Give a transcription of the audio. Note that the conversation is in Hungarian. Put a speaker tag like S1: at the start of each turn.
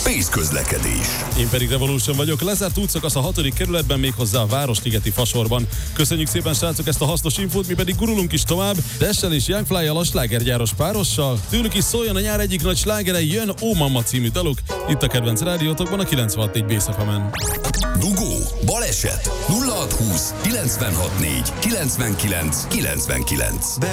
S1: Pész közlekedés.
S2: Én pedig Revolution vagyok. Lezárt útszakasz a 6. kerületben, méghozzá a Városligeti Fasorban. Köszönjük szépen, srácok, ezt a hasznos infót, mi pedig gurulunk is tovább. Dessel és Young Fly-jal, a slágergyáros párossal. Tőlük is szóljon a nyár egyik nagy slágere, jön Ó Mamma című daluk. Itt a kedvenc rádiótokban a 96.4 BSFM-en.
S1: Dugó, baleset, 0620 964 99 99.